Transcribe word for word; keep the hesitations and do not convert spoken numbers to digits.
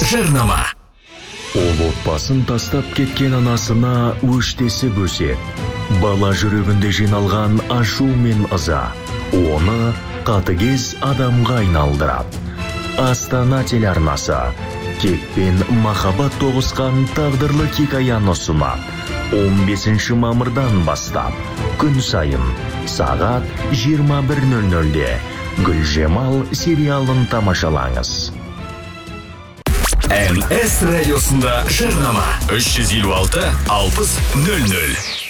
жарнама. Ол отбасын тастап кеткен анасына өштесі бөсет. Бала жүрегінде жиналған ашу мен ыза оны қатыгез адамға айналдырады. Астана телеарнасы кек пен махаббат тоғысқан тағдырлы хикаяны ұсынады. он бесінші мамырдан бастап күн сайын сағат жиырма бір нөл нөлде Гүлжемал сериалын тамашалаңыз. эн эс радиосында жарнама үш жүз елу алты алпыс нөл нөл.